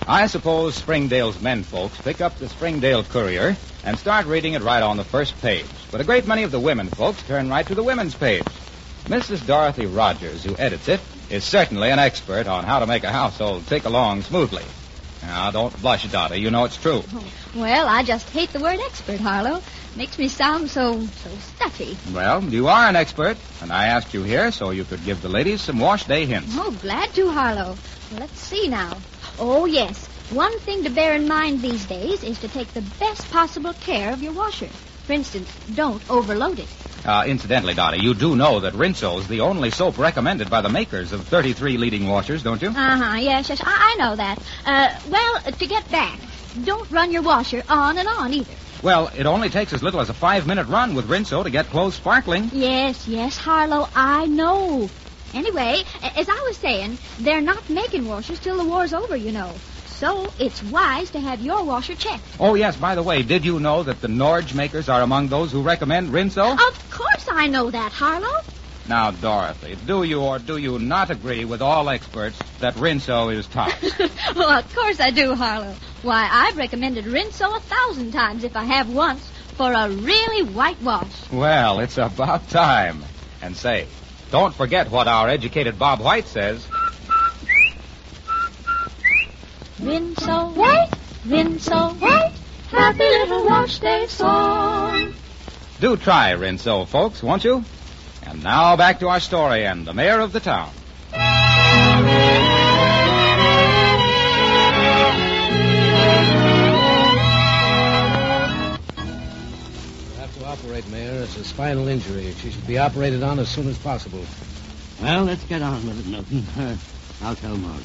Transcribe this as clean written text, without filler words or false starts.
I suppose Springdale's men folks pick up the Springdale Courier and start reading it right on the first page. But a great many of the women folks turn right to the women's page. Mrs. Dorothy Rogers, who edits it, is certainly an expert on how to make a household tick along smoothly. Now, don't blush, Dottie. You know it's true. Well, I just hate the word expert, Harlow. Makes me sound so stuffy. Well, you are an expert, and I asked you here so you could give the ladies some wash day hints. Oh, glad to, Harlow. Let's see now. Oh, yes. One thing to bear in mind these days is to take the best possible care of your washer. For instance, don't overload it. Incidentally, Dottie, you do know that Rinso's the only soap recommended by the makers of 33 leading washers, don't you? Yes, I know that. Well, to get back, don't run your washer on and on either. Well, it only takes as little as a 5-minute run with Rinso to get clothes sparkling. Yes, Harlow, I know. Anyway, as I was saying, they're not making washers till the war's over, you know. So it's wise to have your washer checked. Oh, yes, by the way, did you know that the Norge makers are among those who recommend Rinso? Of course I know that, Harlow. Now, Dorothy, do you or do you not agree with all experts that Rinso is top? Well, of course I do, Harlow. Why, I've recommended Rinso 1,000 times if I have once for a really white wash. Well, it's about time. And say, don't forget what our educated Bob White says. Rinso white, Rinso white, happy little wash day song. Do try Rinso, folks, won't you? And now back to our story and the mayor of the town. You have to operate, Mayor. It's a spinal injury. She should be operated on as soon as possible. Well, let's get on with it, Milton. I'll tell Margaret.